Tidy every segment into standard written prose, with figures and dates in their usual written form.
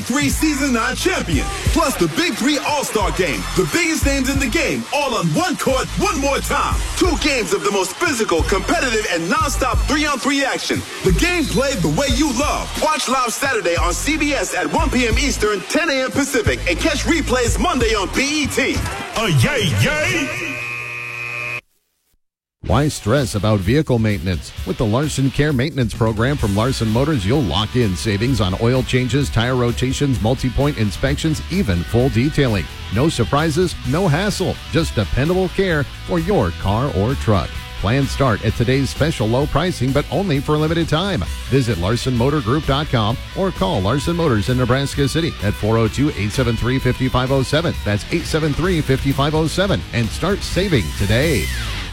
Big Three Season 9 champion. Plus the Big Three All-Star Game. The biggest names in the game, all on one court, one more time. 2 games of the most physical, competitive, and non-stop 3-on-3 action. The game played the way you love. Watch live Saturday on CBS at 1 p.m. Eastern, 10 a.m. Pacific, and catch replays Monday on BET. Yay, yay! Why stress about vehicle maintenance? With the Larson Care Maintenance Program from Larson Motors, you'll lock in savings on oil changes, tire rotations, multi-point inspections, even full detailing. No surprises, no hassle, just dependable care for your car or truck. Plans start at today's special low pricing, but only for a limited time. Visit LarsonMotorGroup.com or call Larson Motors in Nebraska City at 402-873-5507. That's 873-5507 and start saving today.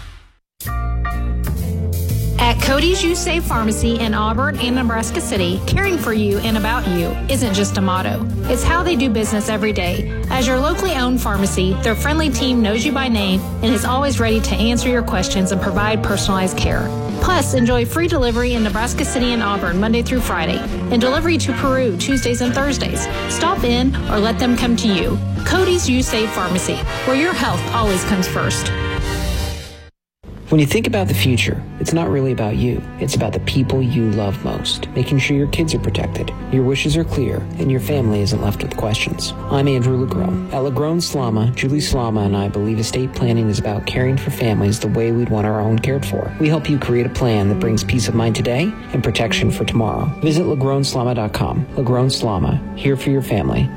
At Cody's You Save Pharmacy in Auburn and Nebraska City, caring for you and about you isn't just a motto. It's how they do business every day. As your locally owned pharmacy, their friendly team knows you by name and is always ready to answer your questions and provide personalized care. Plus, enjoy free delivery in Nebraska City and Auburn Monday through Friday and delivery to Peru Tuesdays and Thursdays. Stop in or let them come to you. Cody's You Save Pharmacy, where your health always comes first. When you think about the future, it's not really about you. It's about the people you love most, making sure your kids are protected, your wishes are clear, and your family isn't left with questions. I'm Andrew Legrone. At Legrone Slama, Julie Slama and I believe estate planning is about caring for families the way we'd want our own cared for. We help you create a plan that brings peace of mind today and protection for tomorrow. Visit LegroneSlama.com. Legrone Slama, here for your family.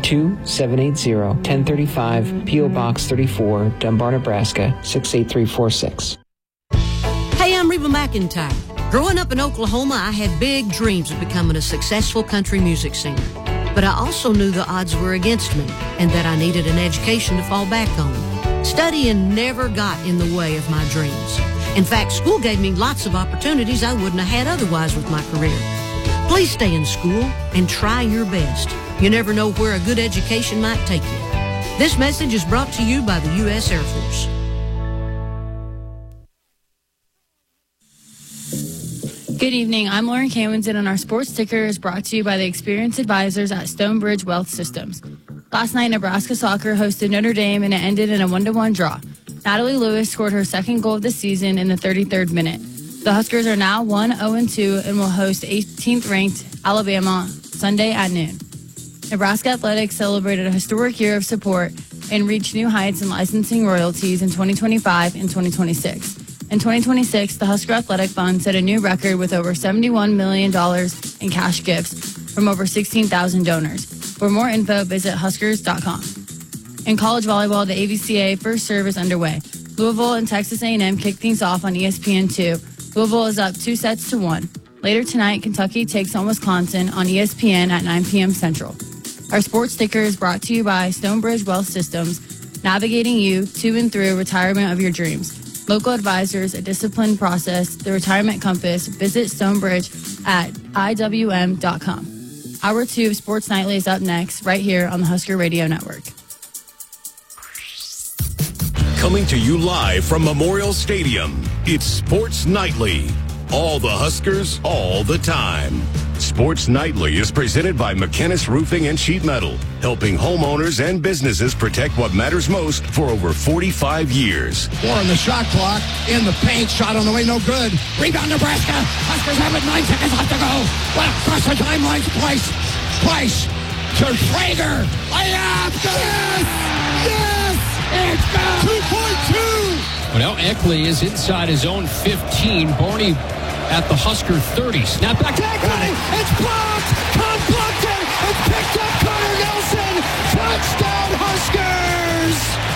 402-780-1035, P.O. Box 34, Dunbar, Nebraska, 68346. Hey, I'm Reba McEntire. Growing up in Oklahoma, I had big dreams of becoming a successful country music singer. But I also knew the odds were against me and that I needed an education to fall back on. Studying never got in the way of my dreams. In fact, school gave me lots of opportunities I wouldn't have had otherwise with my career. Please stay in school and try your best. You never know where a good education might take you. This message is brought to you by the U.S. Air Force. Good evening. I'm Lauren Camington, and our sports ticker is brought to you by the experienced advisors at Stonebridge Wealth Systems. Last night, Nebraska soccer hosted Notre Dame, and it ended in a 1-1 draw. Natalie Lewis scored her second goal of the season in the 33rd minute. The Huskers are now 1-0-2 and will host 18th-ranked Alabama Sunday at noon. Nebraska Athletics celebrated a historic year of support and reached new heights in licensing royalties in 2025 and 2026. In 2026, the Husker Athletic Fund set a new record with over $71 million in cash gifts from over 16,000 donors. For more info, visit huskers.com. In college volleyball, the AVCA first serve is underway. Louisville and Texas A&M kick things off on ESPN2. Louisville is up 2-1. Later tonight, Kentucky takes on Wisconsin on ESPN at 9 p.m. Central. Our sports ticker is brought to you by Stonebridge Wealth Systems, navigating you to and through retirement of your dreams. Local advisors, a disciplined process, the retirement compass. Visit Stonebridge at IWM.com. Hour 2 of Sports Nightly is up next, right here on the Husker Radio Network. Coming to you live from Memorial Stadium, it's Sports Nightly. All the Huskers, all the time. Sports Nightly is presented by McKinnis Roofing and Sheet Metal, helping homeowners and businesses protect what matters most for over 45 years. 4 on the shot clock, in the paint, shot on the way, no good. Rebound, Nebraska. Huskers have it, 9 seconds left to go. Well, across the timelines, Price to Traeger. Layup, yes! Yes! It's good! 2.2! Well, Eckley is inside his own 15. Barney at the Husker 30. Snap back to Eckley. It's blocked! Con blocked it! It's picked up! Connor Nelson! Touchdown Huskers!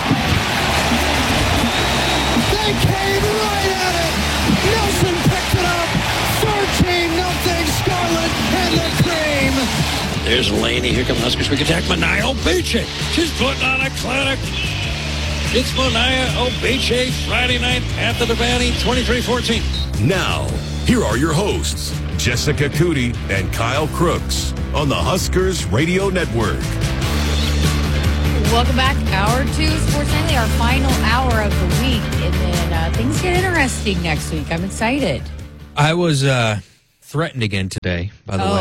They came right at it! Nelson picked it up! 13-0 Scarlet and the cream! There's Laney. Here come Huskers. We can attack Mania Obeche. She's putting on a clinic. It's Mania Obeche, Friday night at the Devaney, 23-14. Now, here are your hosts, Jessica Cootie and Kyle Crooks on the Huskers Radio Network. Welcome back. Hour 2 Sports Nightly, our final hour of the week. And then things get interesting next week. I'm excited. I was threatened again today, by the way.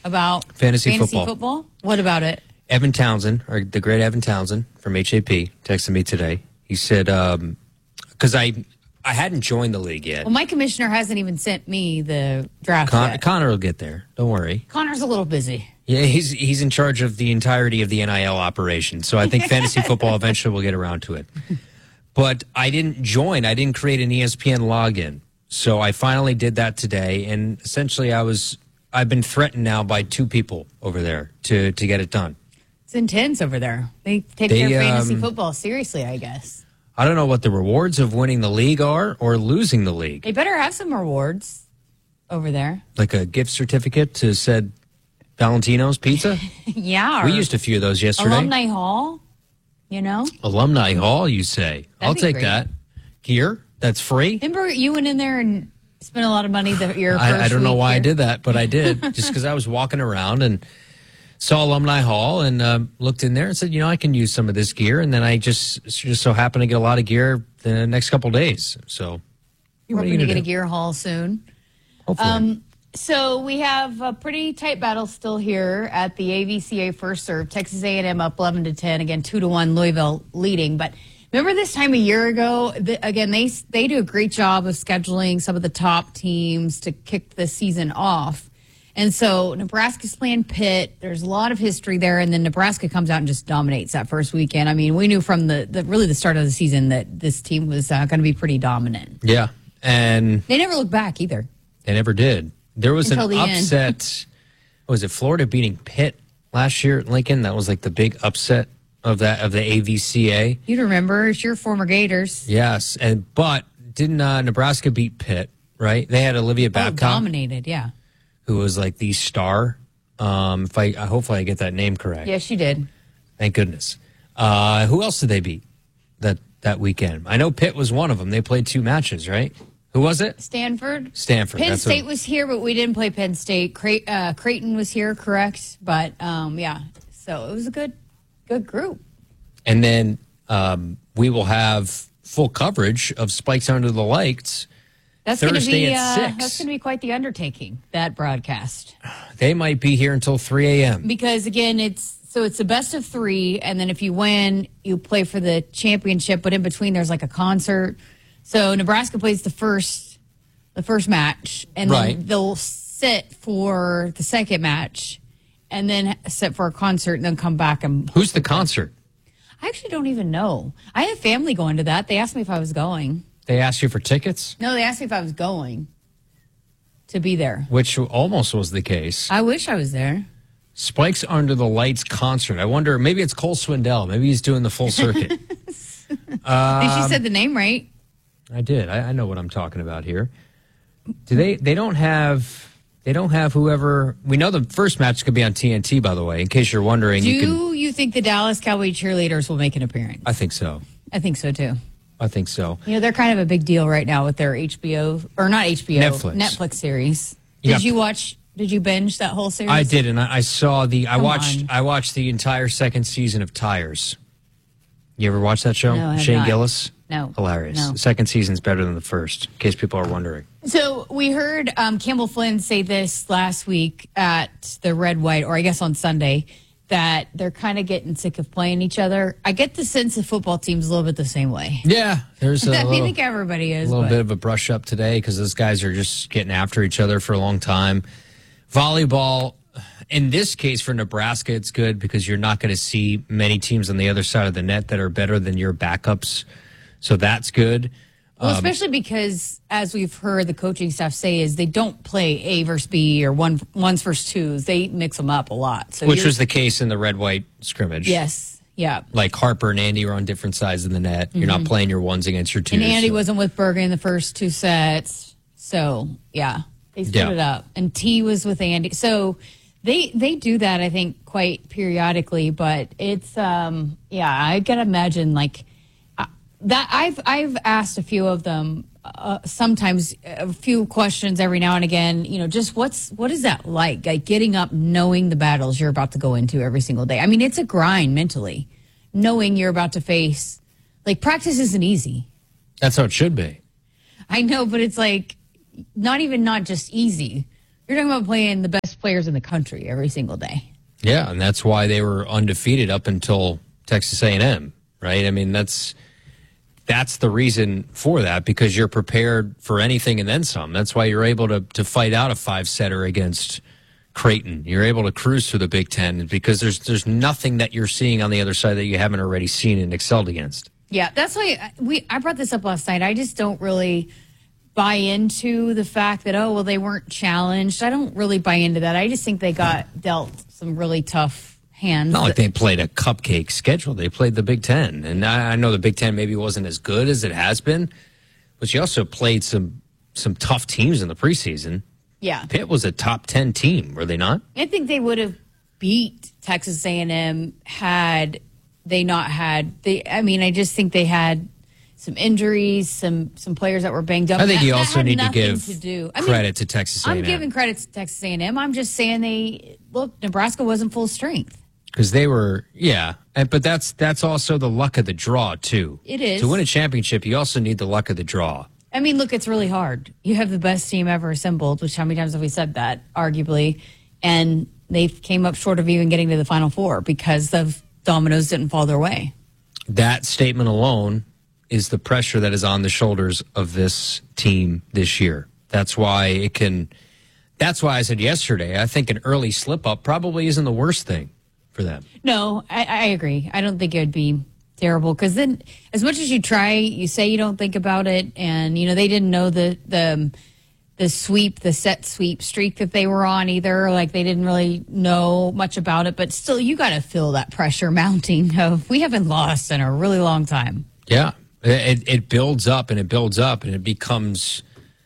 About fantasy football. What about it? Evan Townsend, or the great Evan Townsend from HAP, texted me today. He said, because I hadn't joined the league yet. Well, my commissioner hasn't even sent me the draft yet. Connor will get there. Don't worry. Connor's a little busy. Yeah, he's in charge of the entirety of the NIL operation. So I think fantasy football eventually will get around to it. But I didn't join. I didn't create an ESPN login. So I finally did that today. And essentially I've been threatened now by 2 people over there to get it done. It's intense over there. They take their fantasy football seriously, I guess. I don't know what the rewards of winning the league are or losing the league. They better have some rewards over there. Like a gift certificate to said Valentino's Pizza? Yeah. We used a few of those yesterday. Alumni Hall, you know? Alumni Hall, you say? I'll take great. that. Gear? That's free? Remember you went in there and spent a lot of money your first I don't know why here. I did that, but I did. Just because I was walking around and saw Alumni Hall and looked in there and said, I can use some of this gear. And then I just so happened to get a lot of gear the next couple of days. So We're hoping to get a gear haul soon. Hopefully. So we have a pretty tight battle still here at the AVCA First Serve. Texas A&M up 11-10. Again, 2-1. Louisville leading. But remember this time a year ago? Again, they do a great job of scheduling some of the top teams to kick the season off. And so Nebraska's playing Pitt. There's a lot of history there. And then Nebraska comes out and just dominates that first weekend. I mean, we knew from the start of the season that this team was going to be pretty dominant. Yeah. And they never looked back either. They never did. There was an upset. Was it Florida beating Pitt last year at Lincoln? That was like the big upset of the AVCA. You'd remember. It's your former Gators. Yes. But didn't Nebraska beat Pitt, right? They had Olivia Babcock. Dominated, yeah. Who was like the star. Hopefully I get that name correct. Yes, you did. Thank goodness. Who else did they beat that weekend? I know Pitt was one of them. They played 2 matches, right? Who was it? Stanford. Penn State was here, but we didn't play Penn State. Creighton was here, correct? But, yeah. So it was a good group. And then we will have full coverage of Spikes Under the Lights Thursday at 6. That's going to be quite the undertaking, that broadcast. They might be here until 3 a.m. Because, again, it's the best of 3, and then if you win, you play for the championship, but in between there's like a concert. So Nebraska plays the first match, and then they'll sit for the second match, and then sit for a concert, and then come back and. Who's the concert? I actually don't even know. I have family going to that. They asked me if I was going. They asked you for tickets? No, they asked me if I was going to be there. Which almost was the case. I wish I was there. Spikes Under the Lights concert. I wonder, maybe it's Cole Swindell. Maybe he's doing the full circuit. I think she said the name right. I did. I know what I'm talking about here. They don't have whoever. We know the first match could be on TNT, by the way, in case you're wondering. Do you think the Dallas Cowboy cheerleaders will make an appearance? I think so. I think so, too. I think so. They're kind of a big deal right now with their HBO, or not HBO, Netflix series. Did you binge that whole series? I did, and I saw I watched the entire second season of Tires. You ever watch that show? No, I have Shane not. Gillis? No. Hilarious. No. The second season's better than the first, in case people are wondering. So we heard Campbell Flynn say this last week at the Red White, or I guess on Sunday, that they're kind of getting sick of playing each other. I get the sense the football team's a little bit the same way. Yeah. There's I think everybody is. A little bit of a brush up today because those guys are just getting after each other for a long time. Volleyball, in this case for Nebraska, it's good because you're not going to see many teams on the other side of the net that are better than your backups. So that's good. Well, especially because, as we've heard the coaching staff say, is they don't play A versus B or ones versus twos. They mix them up a lot. So which was the case in the red-white scrimmage. Yes. Yeah. Like Harper and Andy were on different sides of the net. You're not playing your ones against your twos. And Andy wasn't with Bergen in the first 2 sets. So, yeah. They split it up. And T was with Andy. So they do that, I think, quite periodically. But it's, I can imagine, like, that I've asked a few of them sometimes a few questions every now and again, just what is that like getting up knowing the battles you're about to go into every single day. I mean, it's a grind mentally, knowing you're about to face, like, practice isn't easy. That's how it should be. I know, but it's like not just easy. You're talking about playing the best players in the country every single day. Yeah, and that's why they were undefeated up until Texas A&M, right? I mean, that's the reason for that, because you're prepared for anything and then some. That's why you're able to fight out a 5-setter against Creighton. You're able to cruise through the Big Ten because there's nothing that you're seeing on the other side that you haven't already seen and excelled against. Yeah, that's why I brought this up last night. I just don't really buy into the fact that, they weren't challenged. I don't really buy into that. I just think they got dealt some really tough hands. Not like they played a cupcake schedule. They played the Big Ten. And I know the Big Ten maybe wasn't as good as it has been, but you also played some tough teams in the preseason. Yeah. Pitt was a top 10 team, were they not? I think they would have beat Texas A&M had they not had I just think they had some injuries, some players that were banged up. I think you also need to give credit to Texas A&M. I'm giving credit to Texas A&M. I'm just saying Nebraska wasn't full strength. Because they were, but that's also the luck of the draw, too. It is. To win a championship, you also need the luck of the draw. I mean, look, it's really hard. You have the best team ever assembled, which how many times have we said that, arguably, and they came up short of even getting to the Final Four because the dominoes didn't fall their way. That statement alone is the pressure that is on the shoulders of this team this year. That's why I said yesterday, I think an early slip-up probably isn't the worst thing for them. No, I agree. I don't think it would be terrible because then as much as you try, you say you don't think about it, and, they didn't know the set sweep streak that they were on either. Like, they didn't really know much about it, but still, you got to feel that pressure mounting of we haven't lost in a really long time. Yeah. It builds up and it builds up and it becomes,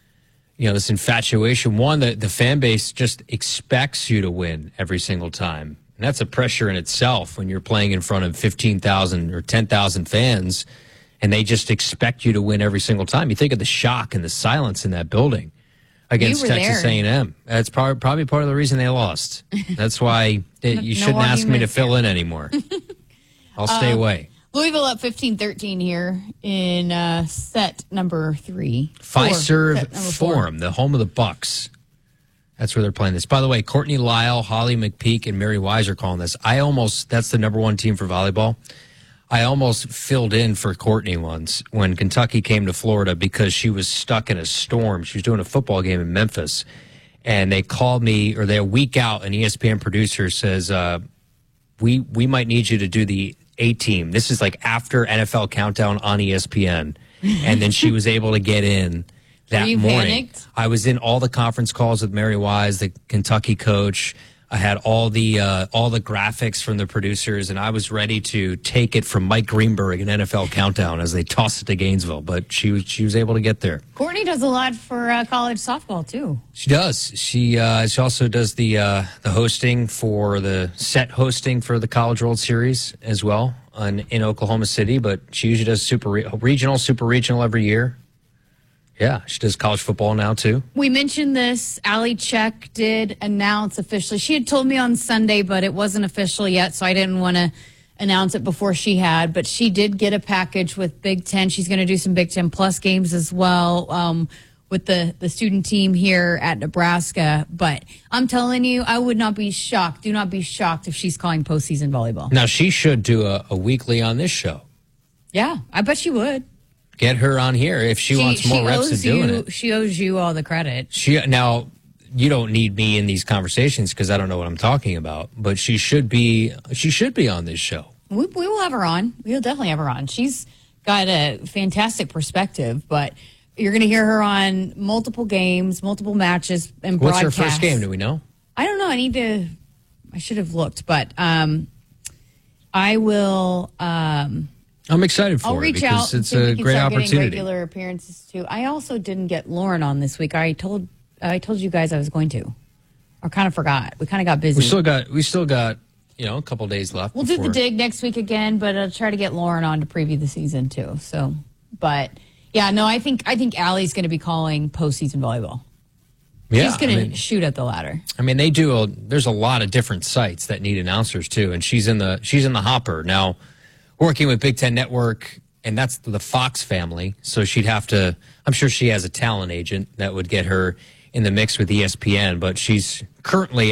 this infatuation. One, the fan base just expects you to win every single time. And that's a pressure in itself when you're playing in front of 15,000 or 10,000 fans and they just expect you to win every single time. You think of the shock and the silence in that building against Texas A&M. That's probably part of the reason they lost. That's why you shouldn't ask me to fill in anymore. I'll stay away. Louisville up 15-13 here in set number 3. Fiserv Forum, the home of the Bucks. That's where they're playing this. By the way, Courtney Lyle, Holly McPeak, and Mary Wise are calling this. That's the number 1 team for volleyball. I almost filled in for Courtney once when Kentucky came to Florida because she was stuck in a storm. She was doing a football game in Memphis. And they called me, or they're a week out, an ESPN producer says, we might need you to do the A-team. This is like after NFL Countdown on ESPN. And then she was able to get in that morning. Panicked? I was in all the conference calls with Mary Wise, the Kentucky coach. I had all the graphics from the producers, and I was ready to take it from Mike Greenberg and NFL Countdown as they tossed it to Gainesville. But she was able to get there. Courtney does a lot for college softball too. She does. She also does the hosting for the set hosting for the College World Series as well in Oklahoma City. But she usually does super regional every year. Yeah, she does college football now, too. We mentioned this. Allie Check did announce officially. She had told me on Sunday, but it wasn't official yet, so I didn't want to announce it before she had. But she did get a package with Big Ten. She's going to do some Big Ten Plus games as well with the student team here at Nebraska. But I'm telling you, I would not be shocked. Do not be shocked if she's calling postseason volleyball. Now, she should do a weekly on this show. Yeah, I bet she would. Get her on here if she wants more reps of doing it. She owes you all the credit. Now, you don't need me in these conversations because I don't know what I'm talking about, but she should be on this show. We will have her on. We'll definitely have her on. She's got a fantastic perspective, but you're going to hear her on multiple games, multiple matches, and broadcasts. What's her first game? Do we know? I don't know. I should have looked, but I will. I'm excited for I'll it reach because out it's a great opportunity. Regular appearances too. I also didn't get Lauren on this week. I told you guys I was going to, or kind of forgot. We kind of got busy. We still got a couple days left. We'll do the dig next week again, but I'll try to get Lauren on to preview the season too. So, but yeah, no, I think Allie's going to be calling postseason volleyball. Yeah, she's going to shoot at the ladder. I mean, there's a lot of different sites that need announcers too, and she's in the hopper now. Working with Big Ten Network, and that's the Fox family, so she'd have to. I'm sure she has a talent agent that would get her in the mix with ESPN, but she's currently